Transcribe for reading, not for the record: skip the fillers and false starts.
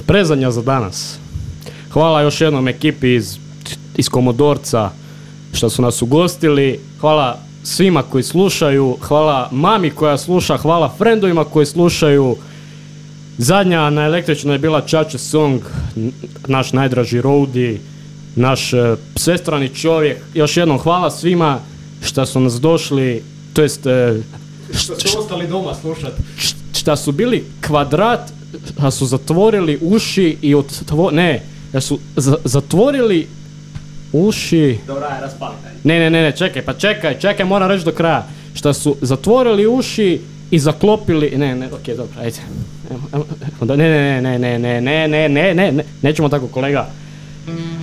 prezadnja za danas. Hvala još jednom ekipi iz Komodorca što su nas ugostili. Hvala svima koji slušaju, hvala mami koja sluša, hvala frendovima koji slušaju. Zadnja na električnoj je bila Čače Song, naš najdraži roadie, naš svestrani čovjek. Još jednom hvala svima što su nas došli, to jest Što su ostali doma slušati. šta su bili kvadrat, a su zatvorili uši i zatvorili uši. Dobro, aj, raspali. Ne, čekaj, moram reći do kraja. Šta su zatvorili uši i zaklopili, okej, dobro, ajde. Ne, nećemo tako, kolega.